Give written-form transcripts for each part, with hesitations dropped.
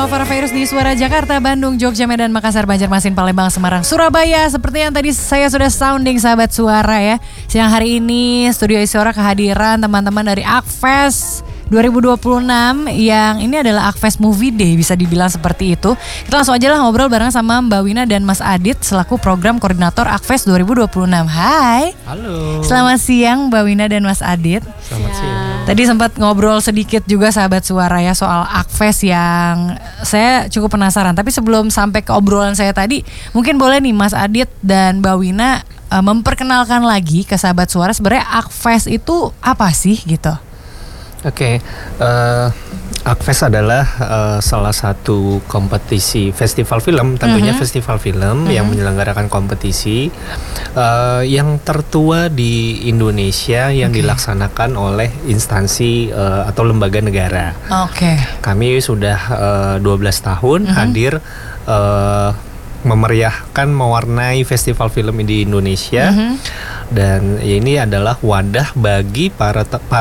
para virus di Suara Jakarta, Bandung, Jogja, Medan, Makassar, Banjarmasin, Palembang, Semarang, Surabaya. Seperti yang tadi saya sudah sounding sahabat suara ya. Siang hari ini Studio Isora kehadiran teman-teman dari Akfest 2026 yang ini adalah Akfest Movie Day, bisa dibilang seperti itu. Kita langsung aja lah ngobrol bareng sama Mbak Wina dan Mas Adit selaku program koordinator Akfest 2026. Hai. Halo. Selamat siang Mbak Wina dan Mas Adit. Selamat siang. Tadi sempat ngobrol sedikit juga sahabat suara ya soal Akfest yang saya cukup penasaran. Tapi sebelum sampai ke obrolan saya tadi, mungkin boleh nih Mas Adit dan Mbak Wina memperkenalkan lagi ke sahabat suara sebenarnya Akfest itu apa sih gitu. Oke, Akfest adalah salah satu kompetisi festival film, tentunya festival film yang menyelenggarakan kompetisi yang tertua di Indonesia yang dilaksanakan oleh instansi atau lembaga negara. Kami sudah 12 tahun hadir memeriahkan, mewarnai festival film di Indonesia, dan ini adalah wadah bagi para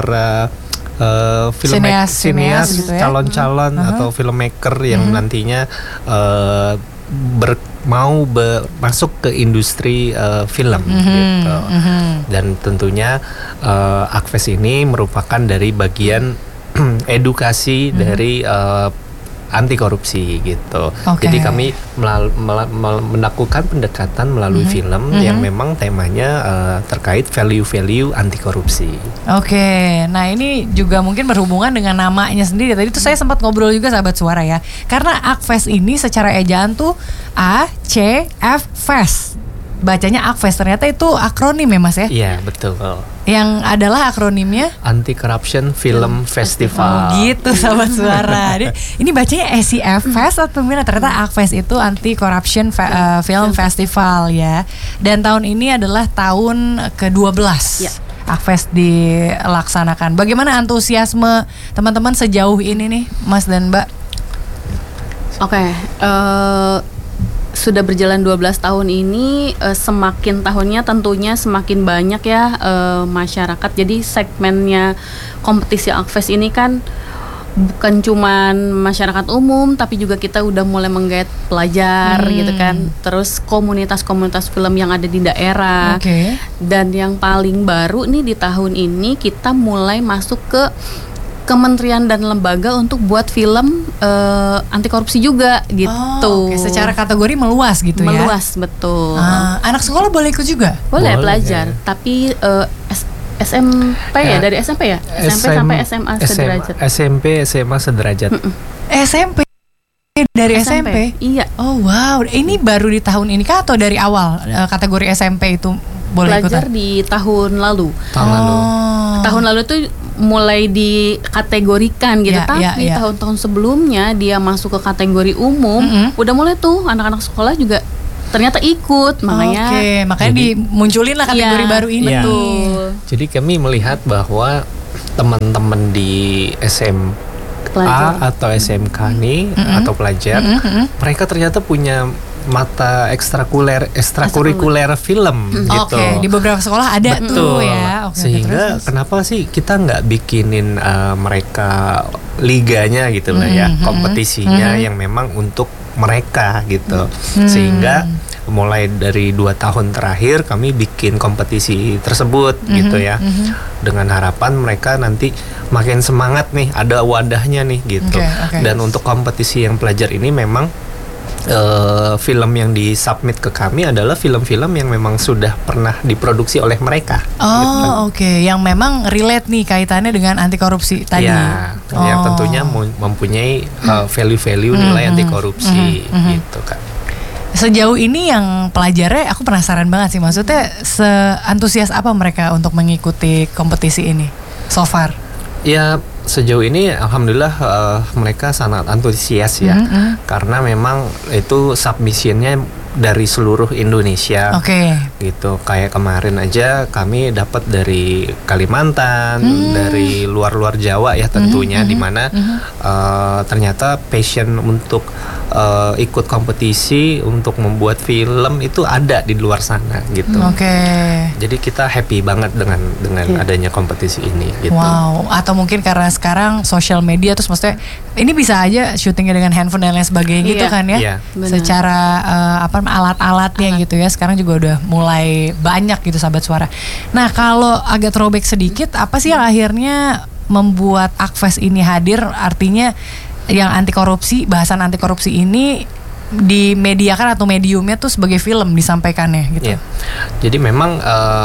sinias gitu ya? Calon-calon atau filmmaker yang nantinya mau masuk ke industri film gitu. Dan tentunya Akfest ini merupakan dari bagian edukasi dari anti korupsi gitu. Jadi kami melakukan pendekatan melalui film yang memang temanya terkait value-value anti korupsi. Nah ini juga mungkin berhubungan dengan namanya sendiri. Tadi tuh saya sempat ngobrol juga sahabat suara ya. Karena Akfest ini secara ejaan tuh ACF Fest. Bacanya Akfest, ternyata itu akronim ya Mas ya? Iya betul. Yang adalah akronimnya Anti Corruption Film Festival. Gitu sahabat suara. Ini bacanya ACF Fest atau gimana? Ternyata Akfest itu Anti Corruption Film Festival ya. Dan tahun ini adalah tahun ke-12 Akfest dilaksanakan. Bagaimana antusiasme teman-teman sejauh ini nih Mas dan Mbak? Sudah berjalan 12 tahun ini, semakin tahunnya tentunya semakin banyak ya masyarakat. Jadi segmennya kompetisi Akfest ini kan bukan cuman masyarakat umum, tapi juga kita udah mulai menggait pelajar gitu kan. Terus komunitas-komunitas film yang ada di daerah. Dan yang paling baru nih di tahun ini kita mulai masuk ke kementerian dan lembaga untuk buat film anti korupsi juga gitu. Secara kategori meluas gitu ya? Meluas, betul. Anak sekolah boleh ikut juga? Boleh pelajar, tapi SMP ya, dari SMP ya? SMP sampai SMA sederajat. SMP, SMA sederajat. SMP? Dari SMP? Iya. Oh wow, ini baru di tahun ini kah atau dari awal kategori SMP itu boleh ikutan? Pelajar di tahun lalu. Tahun lalu tuh mulai dikategorikan gitu, tapi tahun-tahun sebelumnya dia masuk ke kategori umum, udah mulai tuh anak-anak sekolah juga ternyata ikut, makanya dimunculin lah kategori baru ini. Betul. Jadi kami melihat bahwa teman-teman di SMA atau SMK nih atau pelajar, mereka ternyata punya mata ekstrakurikuler film gitu. Di beberapa sekolah ada tuh ya. Sehingga kenapa sih kita nggak bikinin mereka liganya gitu lah ya, kompetisinya yang memang untuk mereka gitu. Sehingga mulai dari 2 tahun terakhir kami bikin kompetisi tersebut gitu ya. Dengan harapan mereka nanti makin semangat nih, ada wadahnya nih gitu. Dan untuk kompetisi yang pelajar ini memang film yang disubmit ke kami adalah film-film yang memang sudah pernah diproduksi oleh mereka. Yang memang relate nih kaitannya dengan anti korupsi tadi. Yang tentunya mempunyai value-value nilai anti korupsi gitu kan. Sejauh ini yang pelajarnya aku penasaran banget sih, maksudnya seantusias apa mereka untuk mengikuti kompetisi ini so far? Ya sejauh ini alhamdulillah mereka sangat antusias ya, karena memang itu submissionnya dari seluruh Indonesia. Oke. Gitu. Kayak kemarin aja kami dapat dari Kalimantan, dari luar-luar Jawa ya tentunya, di mana ternyata passion untuk ikut kompetisi untuk membuat film itu ada di luar sana gitu. Oke. Jadi kita happy banget dengan adanya kompetisi ini gitu. Wow, atau mungkin karena sekarang sosial media, terus maksudnya ini bisa aja syutingnya dengan handphone dan lain sebagainya gitu kan ya. Iya. Secara alat-alatnya gitu ya, sekarang juga udah mulai banyak gitu sahabat suara. Nah, kalau agak throwback sedikit, apa sih yang akhirnya membuat Akves ini hadir? Artinya yang anti korupsi, bahasan anti korupsi ini dimediakan atau mediumnya tuh sebagai film disampaikannya gitu. Iya. Jadi memang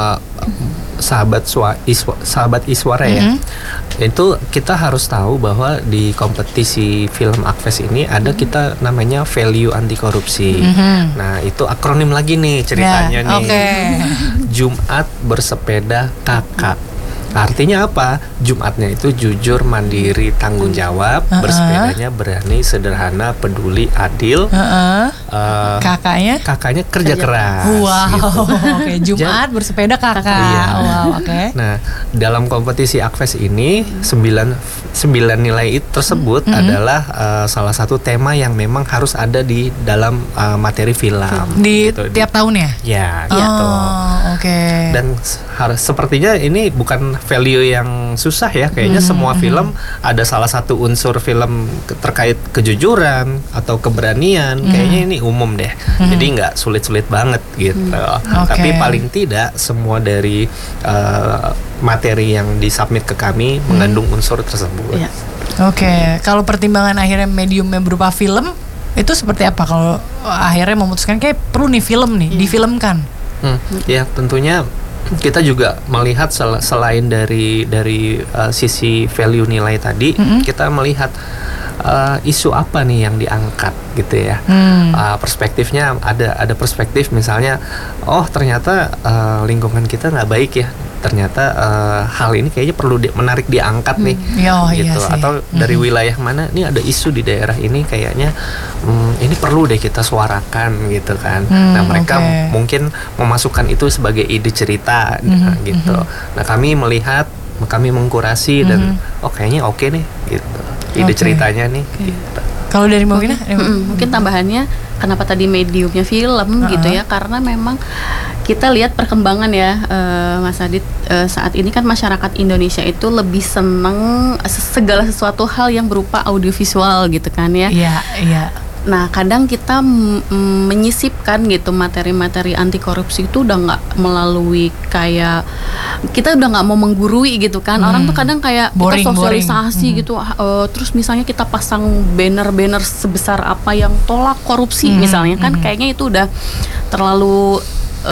sahabat Iswara ya, itu kita harus tahu bahwa di kompetisi film Akves ini ada kita namanya value anti korupsi. Nah, itu akronim lagi nih ceritanya nih. Jumat bersepeda kakak. Artinya apa? Jumatnya itu jujur, mandiri, tanggung jawab, bersepedanya berani, sederhana, peduli, adil. Kakaknya kerja keras. Wow. Gitu. Oke, Jumat bersepeda kakak. Iya. Wow, oke. Nah, dalam kompetisi Akves ini 9 nilai tersebut adalah salah satu tema yang memang harus ada di dalam materi film. Di gitu. tiap tahun ya? Ya, gitu. Oke. Dan sepertinya ini bukan value yang susah ya. Kayaknya semua film ada salah satu unsur film terkait kejujuran atau keberanian. Kayaknya ini umum deh. Jadi nggak sulit-sulit banget gitu. Tapi paling tidak semua dari materi yang disubmit ke kami mengandung unsur tersebut. Oke. Kalau pertimbangan akhirnya mediumnya berupa film, itu seperti apa kalau akhirnya memutuskan kayak perlu nih film nih difilmkan? Ya tentunya kita juga melihat selain dari sisi value nilai tadi, kita melihat isu apa nih yang diangkat gitu ya. Perspektifnya ada perspektif misalnya, oh ternyata lingkungan kita nggak baik ya. Ternyata hal ini kayaknya perlu menarik diangkat nih, gitu. Iya, atau dari wilayah mana, ini ada isu di daerah ini kayaknya ini perlu deh kita suarakan gitu kan. Nah mereka mungkin memasukkan itu sebagai ide cerita, gitu. Nah kami melihat, kami mengkurasi dan kayaknya oke nih, gitu. Ide ceritanya nih. Gitu. Kalau dari Mbak Wina, mungkin tambahannya kenapa tadi mediumnya film gitu ya, karena memang kita lihat perkembangan ya, Mas Adit, saat ini kan masyarakat Indonesia itu lebih seneng segala sesuatu hal yang berupa audiovisual gitu kan ya. Iya. Nah kadang kita menyisipkan gitu materi-materi anti korupsi itu udah nggak melalui kayak kita udah nggak mau menggurui gitu kan. Orang tuh kadang kayak kita sosialisasi gitu, terus misalnya kita pasang banner-banner sebesar apa yang tolak korupsi misalnya kan, kayaknya itu udah terlalu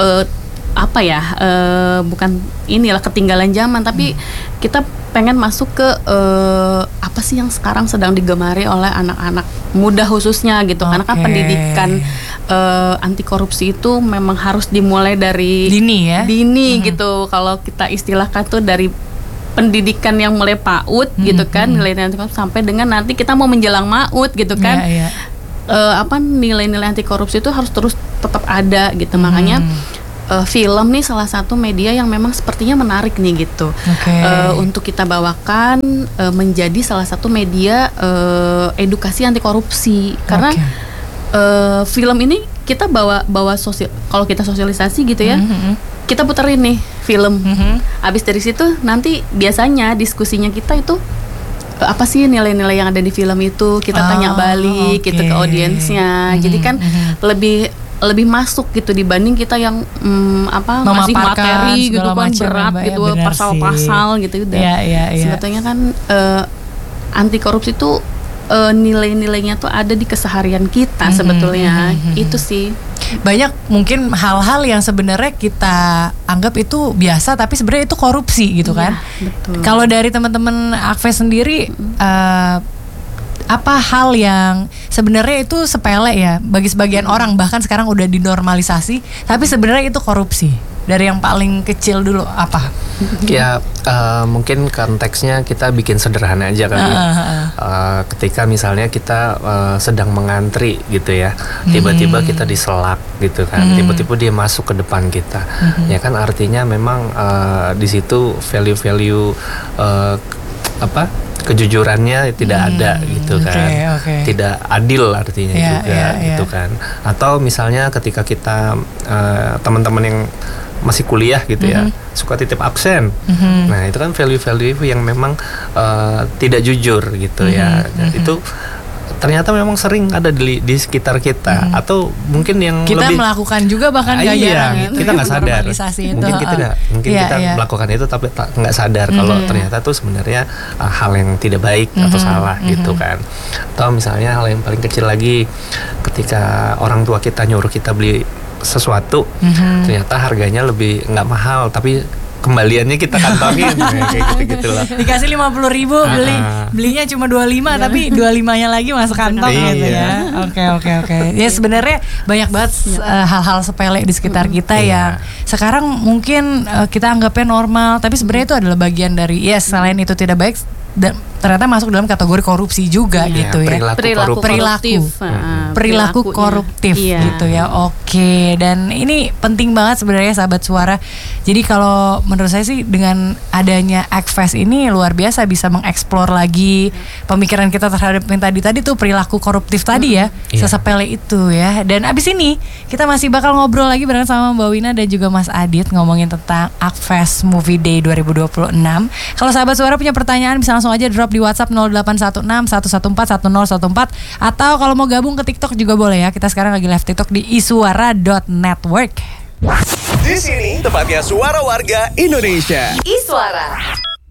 bukan inilah ketinggalan zaman, tapi kita pengen masuk ke apa sih yang sekarang sedang digemari oleh anak-anak muda khususnya gitu. Karena kan pendidikan anti korupsi itu memang harus dimulai dari dini gitu. Kalau kita istilahkan tuh dari pendidikan yang mulai PAUD gitu kan, nilai anti korupsi sampai dengan nanti kita mau menjelang MAUD gitu kan. Nilai-nilai anti korupsi itu harus terus tetap ada gitu. Makanya film nih salah satu media yang memang sepertinya menarik nih gitu, untuk kita bawakan menjadi salah satu media edukasi anti korupsi. Karena film ini kita bawa kalau kita sosialisasi gitu ya, kita puterin nih film. Abis dari situ nanti biasanya diskusinya kita itu apa sih nilai-nilai yang ada di film itu, kita tanya balik gitu ke audiensnya. Jadi kan lebih masuk gitu dibanding kita yang ngasih materi gitu kan berat gitu, pasal-pasal gitu udah. Sebetulnya kan anti korupsi itu nilai-nilainya tuh ada di keseharian kita sebetulnya. Itu sih. Banyak mungkin hal-hal yang sebenarnya kita anggap itu biasa tapi sebenarnya itu korupsi gitu kan. Betul. Kalau dari teman-teman Akves sendiri, apa hal yang sebenarnya itu sepele ya bagi sebagian orang, bahkan sekarang udah dinormalisasi, tapi sebenarnya itu korupsi? Dari yang paling kecil dulu apa? Ya mungkin konteksnya kita bikin sederhana aja kali. ketika misalnya kita sedang mengantri gitu ya, tiba-tiba kita diselak gitu kan, tiba-tiba dia masuk ke depan kita, ya kan artinya memang di situ value-value kejujurannya tidak ada gitu kan, tidak adil artinya juga gitu kan. Atau misalnya ketika kita teman-teman yang masih kuliah gitu ya, suka titip absen, nah itu kan value-value yang memang tidak jujur gitu ya. Dan itu ternyata memang sering ada di sekitar kita, atau mungkin yang kita lebih melakukan juga bahkan gak jarang gitu, kita nggak sadar, mungkin kita melakukan itu tapi nggak sadar kalau ternyata tuh sebenarnya hal yang tidak baik atau salah gitu kan. Atau misalnya hal yang paling kecil lagi, ketika orang tua kita nyuruh kita beli sesuatu, ternyata harganya lebih nggak mahal tapi kembaliannya kita kantongin kayak gitu lah. Dikasih 50.000 belinya cuma 25 tapi 25-nya lagi masuk kantong gitu ya. Oke. Ya sebenarnya banyak banget hal-hal sepele di sekitar kita yang sekarang mungkin kita anggapnya normal, tapi sebenarnya itu adalah bagian dari selain itu tidak baik, dan ternyata masuk dalam kategori korupsi juga gitu ya. Perilaku koruptif gitu ya. Oke, dan ini penting banget sebenarnya sahabat suara. Jadi kalau menurut saya sih dengan adanya Akfest ini luar biasa bisa mengeksplor lagi pemikiran kita terhadap yang tadi tuh perilaku koruptif tadi ya. Sesepele itu ya. Dan abis ini kita masih bakal ngobrol lagi bareng sama Mbak Wina dan juga Mas Adit ngomongin tentang Akfest Movie Day 2026. Kalau sahabat suara punya pertanyaan bisa langsung aja drop di WhatsApp 0816 114 1014, atau kalau mau gabung ke TikTok juga boleh ya. Kita sekarang lagi live TikTok di isuara.network. Di sini tempatnya suara warga Indonesia. Isuara.